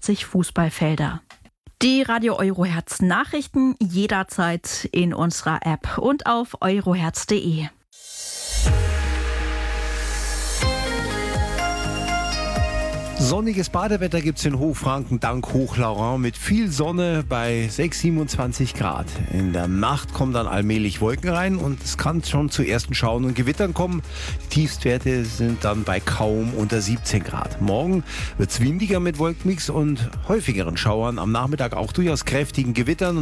80 Fußballfelder. Die Radio Eurohertz Nachrichten jederzeit in unserer App und auf eurohertz.de. Sonniges Badewetter gibt es in Hochfranken dank Hochlaurin mit viel Sonne bei 27 Grad. In der Nacht kommen dann allmählich Wolken rein und es kann schon zu ersten Schauern und Gewittern kommen. Die Tiefstwerte sind dann bei kaum unter 17 Grad. Morgen wird es windiger mit Wolkenmix und häufigeren Schauern. Am Nachmittag auch durchaus kräftigen Gewittern.